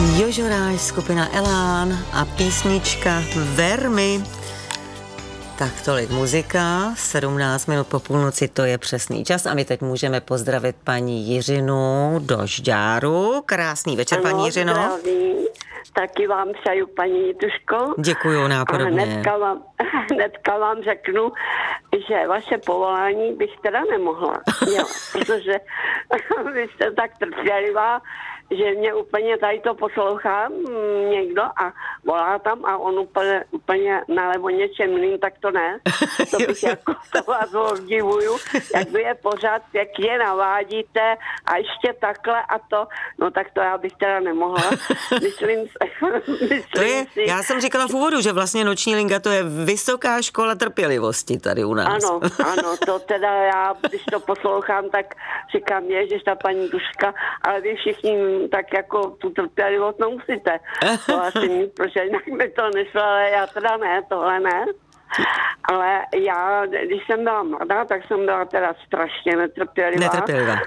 Jožoráš, skupina Elán a písnička Vermi. Tak tolik muzika, 17 minut po půlnoci, to je přesný čas a my teď můžeme pozdravit paní Jiřinu do Žďáru. Krásný večer, ano, paní Jiřino. Zdravím. Taky vám přeju, paní Jituško. Děkuju nápodobně. Hnedka vám řeknu, že vaše povolání bych teda nemohla dělat, protože vy jste tak trpělivá, že mě úplně tady to poslouchá někdo a volá tam a on úplně nalevo něčem jiným, tak to ne. To bych jako to vás obdivuju, jak vy je pořád pěkně navádíte a ještě takhle a to, no tak to já bych teda nemohla. Myslím si, já jsem říkala v úvodu, že vlastně Noční linka to je vysoká škola trpělivosti tady u nás. Ano, to teda já, když to poslouchám, tak říkám, ježiš, ta paní Duška, ale vy všichni tak jako tu trpělivost nemusíte. To asi mít, protože jinak by to nešlo, ale já teda ne, tohle ne. Ale já, když jsem byla mladá, tak jsem byla teda strašně netrpělivá.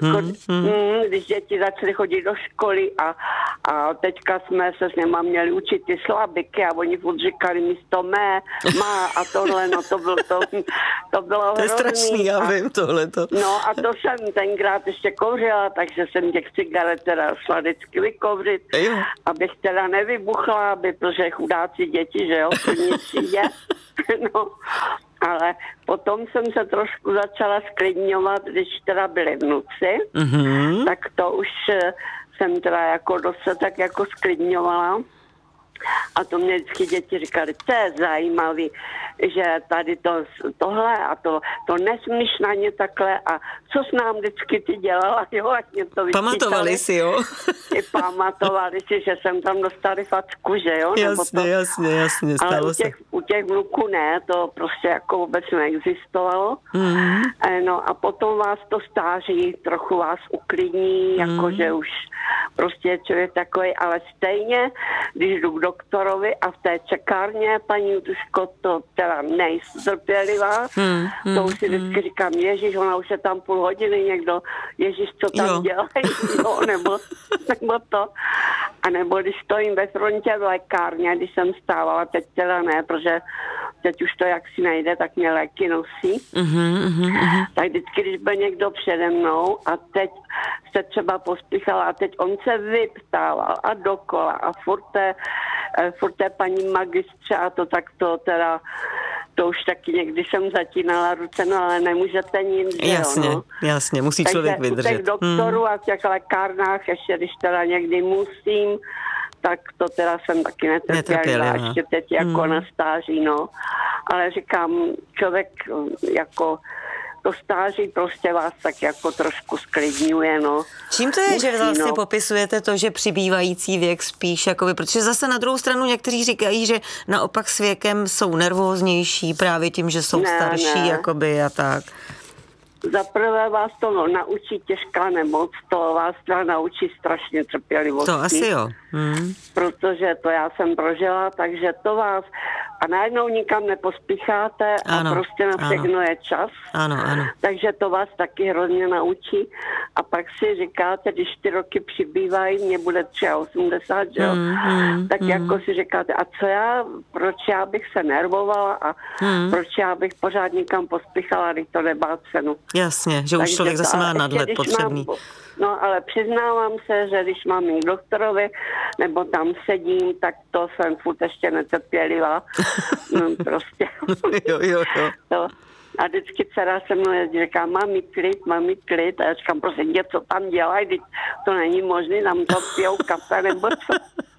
Když děti začaly chodit do školy a teďka jsme se s něma měli učit ty slabiky a oni furt říkali místo má a tohle, no to bylo to je strašný, já vím tohleto. No a to jsem tenkrát ještě kouřila, takže jsem těch cigaret teda šla vždycky vykouřit, abych teda nevybuchla, protože chudáci děti, že jo, je. No, ale potom jsem se trošku začala sklidňovat, když teda byli vnuci, tak to už jsem teda jako dost se tak jako sklidňovala. A to mě vždycky děti říkali, to je zajímavý, že tady tohle a to nesmíš na ně takhle a co s nám vždycky ty dělala, jo, ať mě to vyčítali. Pamatovali si, jo? I pamatovali si, že jsem tam dostali facku, že jo? Jasně, stalo se. U těch vnuků ne, to prostě jako vůbec neexistovalo. No a potom vás to stáří, trochu vás uklidní, jakože už prostě je člověk takový, ale stejně, když jdu k doktorovi a v té čekárně, paní Jutuško, to teda nejsou trpělivá, to už si vždycky říkám, ježiš, ona už je tam půl hodiny někdo, ježiš, co tam dělají, nebo to. A nebo když stojím ve frontě v lékárně, když jsem stávala, teď teda ne, protože teď už to jak si nejde, tak mě léky nosí. Tak vždycky, když byl někdo přede mnou a teď se třeba pospíchala a teď on se vyptával a dokola a furt té paní magistře a to tak to teda, to už taky někdy jsem zatínala ruce, no ale nemůžete nic. Jasně, musí takže člověk vydržet. Takže u těch doktorů a v těch lékárnách, ještě když teda někdy musím, tak to teda jsem taky netrpělivá, ještě teď jako na stáří, no. Ale říkám, člověk jako to stáří prostě vás tak jako trošku sklidňuje, no. Čím to je, že vlastně popisujete to, že přibývající věk spíš, jakoby, protože zase na druhou stranu někteří říkají, že naopak s věkem jsou nervóznější právě tím, že jsou starší, jakoby a tak. Zaprvé vás to naučí těžká nemoc, to vás teda naučí strašně trpělivosti. To asi jo. Protože to já jsem prožila, takže to vás a najednou nikam nepospícháte a prostě na všechno je čas. Ano. Takže to vás taky hrozně naučí a pak si říkáte, když ty roky přibývají, mě bude 83, že jo? Tak jako si říkáte, a proč já bych se nervovala a proč já bych pořád nikam pospíchala, když to nemá cenu. Jasně, že už člověk zase má nadhled potřebný. No ale přiznávám se, že když mám jít k doktorovi, nebo tam sedím, tak to jsem furt ještě netrpělivá. No, prostě. Jo. A vždycky dcera se mnou jezdí, říká, mám mít klid. A já říkám, prosím tě, co tam dělají, to není možné, tam to pijou kafe nebo co.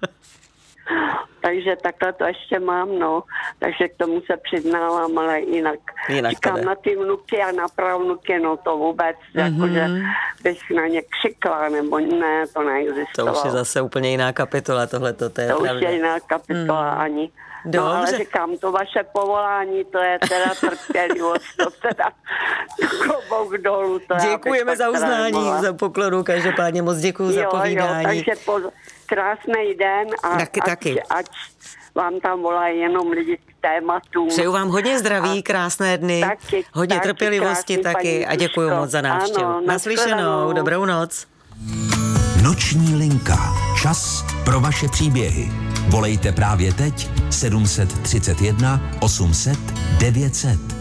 Takže takhle to ještě mám, no. Takže k tomu se přiznávám, ale jinak říkám na ty vnuky a na pravnuky, no to vůbec, jakože bych na ně křikla, nebo ne, to neexistovalo. To už je zase úplně jiná kapitola, tohleto, to je to pravda. už je jiná kapitola ani. Dobře. No ale říkám, to vaše povolání, to je teda trpělivost, to teda klobouk dolů. Děkujeme za uznání, za poklonu, každopádně moc děkuju za povídání. Takže krásný den a ať vám tam volají jenom lidi k tématům. Přeju vám hodně zdraví, krásné dny, hodně trpělivosti taky a děkuju moc za návštěvu. Naslyšenou, dobrou noc. Noční linka. Čas pro vaše příběhy. Volejte právě teď 731 800 900.